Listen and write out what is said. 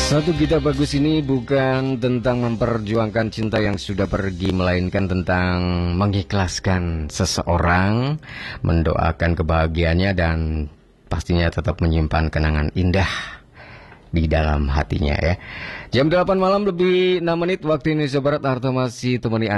Satu kita bagus ini bukan tentang memperjuangkan cinta yang sudah pergi, melainkan tentang mengikhlaskan seseorang, mendoakan kebahagiaannya, dan pastinya tetap menyimpan kenangan indah di dalam hatinya ya. Jam 8 malam lebih 6 menit waktu Indonesia Barat, Harto masih temani Anda.